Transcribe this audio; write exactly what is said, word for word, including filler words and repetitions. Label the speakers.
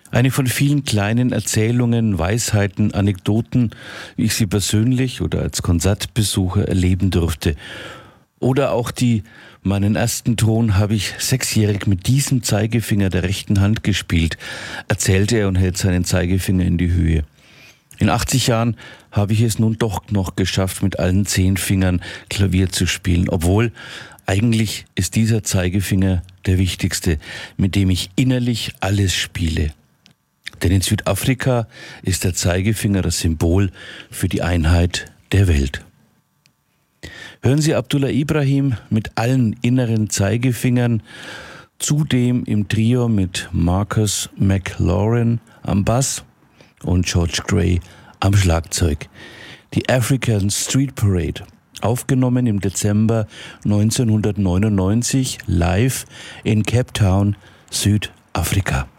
Speaker 1: Eine von vielen kleinen Erzählungen, Weisheiten, Anekdoten, wie ich sie persönlich oder als Konzertbesucher erleben durfte. Oder auch die, meinen ersten Ton habe ich sechsjährig mit diesem Zeigefinger der rechten Hand gespielt, erzählte er und hält seinen Zeigefinger in die Höhe. In achtzig Jahren habe ich es nun doch noch geschafft, mit allen zehn Fingern Klavier zu spielen, obwohl eigentlich ist dieser Zeigefinger der wichtigste, mit dem ich innerlich alles spiele. Denn in Südafrika ist der Zeigefinger das Symbol für die Einheit der Welt. Hören Sie Abdullah Ibrahim mit allen inneren Zeigefingern, zudem im Trio mit Marcus McLaurin am Bass und George Gray am Schlagzeug. Die African Street Parade, aufgenommen im Dezember neunzehnhundertneunundneunzig live in Cape Town, Südafrika.